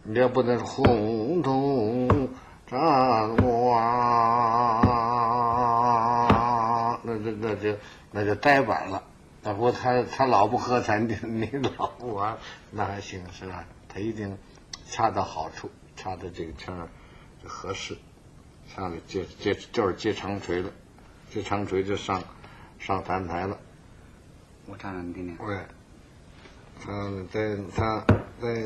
你这不能红头张望，那就呆板了。不过他老不喝彩，你老不玩，那还行是吧？他一定恰到好处，恰的这个腔儿就合适，上来就是接长锤了，接长锤就上坛台了。 我唱唱你听听。 对，他在